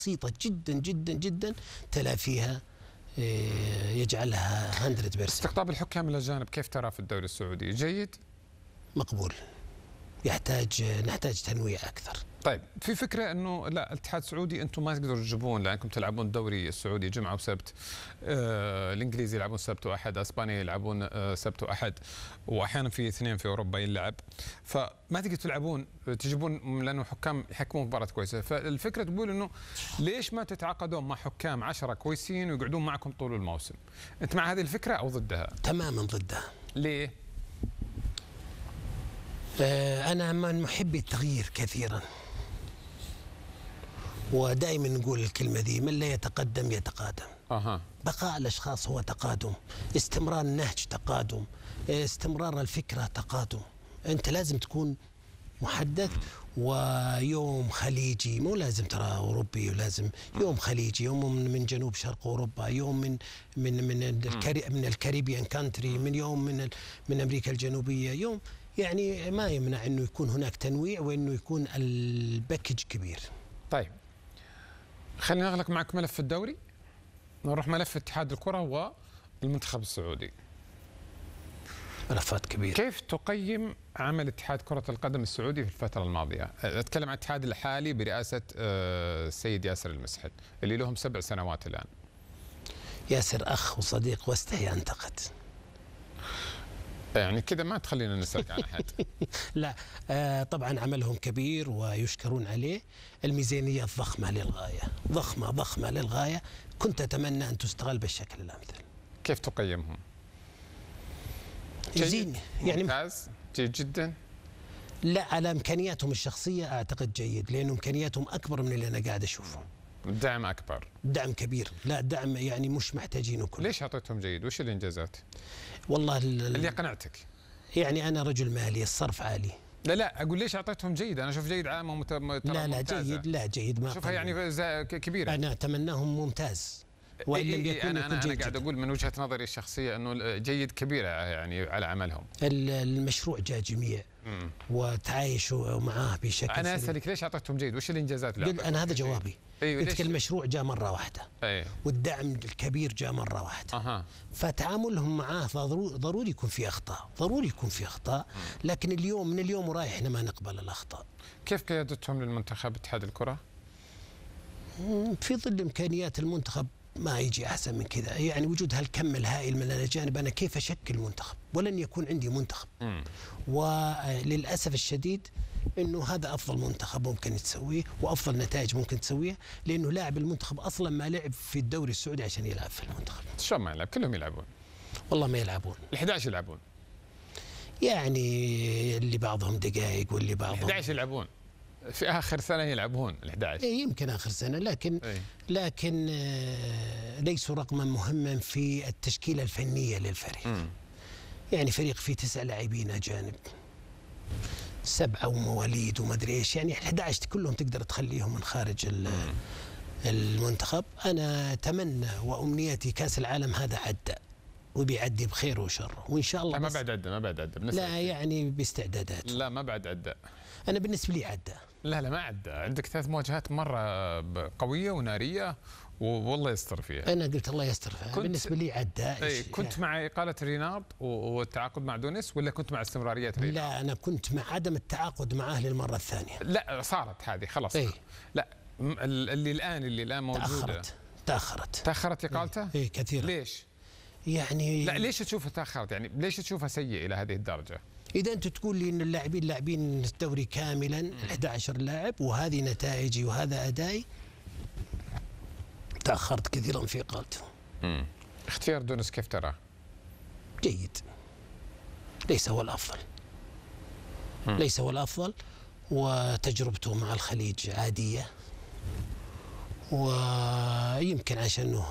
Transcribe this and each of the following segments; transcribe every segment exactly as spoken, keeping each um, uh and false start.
بسيطة جدا جدا جدا تلافيها يجعلها مية بالمية. استقطاب الحكام الأجانب كيف ترى في الدوري السعودي؟ جيد؟ مقبول. يحتاج نحتاج تنويع أكثر. طيب في فكرة أنه لا الاتحاد السعودي أنتم ما تقدروا تجيبون لأنكم تلعبون الدوري السعودي جمعة وسبت، آه الإنجليزي يلعبون سبت وأحد، أسبانيا يلعبون آه سبت وأحد، وأحيانا في اثنين في أوروبا يلعب، فما تقدروا تلعبون تجيبون لأنه حكام يحكمون مباراة كويسة. فالفكرة تقول أنه ليش ما تتعاقدون مع حكام عشرة كويسين ويقعدون معكم طول الموسم؟ أنت مع هذه الفكرة أو ضدها؟ تماما ضدها. ليه؟ آه أنا من محبي التغيير كثيرا، ودائما نقول الكلمة ذي: من لا يتقدم يتقادم. أها. بقاء الأشخاص هو تقادم، استمرار النهج تقادم، استمرار الفكرة تقادم. أنت لازم تكون محدث، ويوم خليجي مو لازم ترى أوروبي، ولازم يوم خليجي، يوم من جنوب شرق أوروبا، يوم من من من الكاري من الكاريبيان كانتري، من يوم من من أمريكا الجنوبية، يوم يعني ما يمنع إنه يكون هناك تنويع وإنه يكون الباكج كبير. طيب خلينا نغلق معك ملف الدوري، نروح ملف اتحاد الكرة والمنتخب السعودي. ملفات كبيرة. كيف تقيم عمل اتحاد كرة القدم السعودي في الفترة الماضية؟ أتكلم عن الاتحاد الحالي برئاسة السيد ياسر المسحل اللي لهم سبع سنوات الآن. ياسر أخ وصديق واستحي أنتقد. يعني كذا ما تخلينا نسألك عن أحد. لا آه طبعا عملهم كبير ويشكرون عليه. الميزانية ضخمة للغاية، ضخمة ضخمة للغاية، كنت أتمنى أن تستغل بالشكل الأمثل. كيف تقيمهم؟ جيد يعني ممتاز، جيد جدا. لا على إمكانياتهم الشخصية أعتقد جيد، لأن إمكانياتهم أكبر من اللي أنا قاعد أشوفه. الدعم أكبر. دعم كبير، لا دعم يعني مش محتاجينه كله. ليش أعطيتهم جيد؟ وش الإنجازات؟ والله اللي قنعتك. يعني أنا رجل مالي، الصرف عالي. لا لا أقول ليش أعطيتهم جيد؟ أنا أشوف جيد عام ومت... لا لا جيد، لا جيد ما أشوفها يعني كبيرة. أنا أتمناهم ممتاز. وإن لم يكن أنا أنا, أنا قاعد أقول من وجهة نظري الشخصية أنه جيد كبيرة يعني على عملهم. المشروع جاء جميع وتعايشوا معاه بشكل. أنا أسألك ليش أعطيتهم جيد؟ وش الإنجازات اللي أعطيتهم؟ أنا هذا جوابي. أيوة قلت المشروع جاء مرة واحدة. أيوة. والدعم الكبير جاء مرة واحدة. أها. فتعاملهم معاه ضروري يكون في أخطاء، ضروري يكون في أخطاء، لكن اليوم من اليوم ورايح احنا ما نقبل الأخطاء. كيف قيادتهم للمنتخب اتحاد الكرة؟ في ظل إمكانيات المنتخب ما يجي أحسن من كذا، يعني وجود هالكم الهائل من الأجانب أنا كيف أشكل منتخب؟ ولن يكون عندي منتخب. م. وللأسف الشديد إنه هذا أفضل منتخب ممكن تسويه وأفضل نتائج ممكن تسويها، لأنه لاعب المنتخب أصلا ما لعب في الدوري السعودي عشان يلعب في المنتخب. شلون ما يلعب؟ كلهم يلعبون. والله ما يلعبون. الأحد عشر يلعبون. يعني اللي بعضهم دقائق واللي بعضهم. الأحد عشر يلعبون. في آخر سنة يلعبون الأحد عشر. يمكن آخر سنة، لكن أي. لكن ليسوا رقما مهما في التشكيلة الفنية للفريق. م. يعني فريق فيه تسع لاعبين أجانب، سبعة ومواليد وما أدري إيش، يعني أحد عشر كلهم تقدر تخليهم من خارج المنتخب. أنا أتمنى وأمنيتي كأس العالم هذا عدى وبيعدي بخير وشر، وإن شاء الله. لا ما بعد عدى، ما بعد عدى. لا يعني باستعدادات. لا ما بعد عدى. أنا بالنسبة لي عدى. لا لا ما عدى، عندك ثلاث مواجهات مرة قوية ونارية والله يستر فيها. أنا قلت الله يستر فيها. بالنسبة لي عدى. أي كنت يعني مع إقالة رينارد والتعاقد مع دونيس، ولا كنت مع استمرارية رينارد؟ لا أنا كنت مع عدم التعاقد معاه للمرة الثانية. لا صارت هذه خلاص. أي. لا اللي الآن اللي الآن موجودة تأخرت تأخرت تأخرت إقالته؟ إيه كثيرا. ليش؟ يعني لا ليش تشوفها تأخرت؟ يعني ليش تشوفها سيء إلى هذه الدرجة؟ إذا أنت تقول لي إن اللاعبين لاعبين الدوري كاملا أحد عشر لاعب وهذه نتائجي وهذا أدائي، تأخرت كثيرا في إقالته. امم اختيار دونيس كيف ترى؟ جيد، ليس هو الأفضل. مم. ليس هو الأفضل، وتجربته مع الخليج عادية، ويمكن عشانه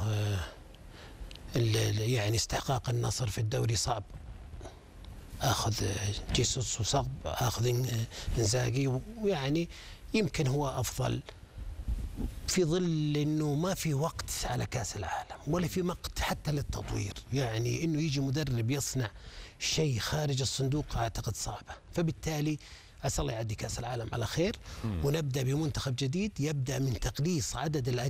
يعني استحقاق النصر في الدوري صعب. اخذ جيسوس وصعب اخذ انزاغي، ويعني يمكن هو افضل في ظل انه ما في وقت على كاس العالم ولا في وقت حتى للتطوير. يعني انه يجي مدرب يصنع شيء خارج الصندوق اعتقد صعبه، فبالتالي اسال الله يعدي كاس العالم على خير، ونبدا بمنتخب جديد يبدا من تقليص عدد